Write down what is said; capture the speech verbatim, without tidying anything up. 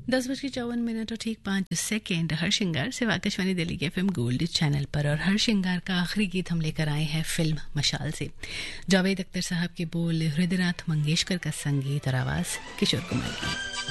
दस बज के चौवन मिनट और ठीक पाँच सेकेंड हर श्रृंगार से आकाशवाणी दिल्ली के एफएम गोल्ड चैनल पर। और हर श्रृंगार का आखिरी गीत हम लेकर आए हैं फिल्म मशाल से। जावेद अख्तर साहब के बोल, हृदयनाथ मंगेशकर का संगीत और आवाज किशोर कुमार की।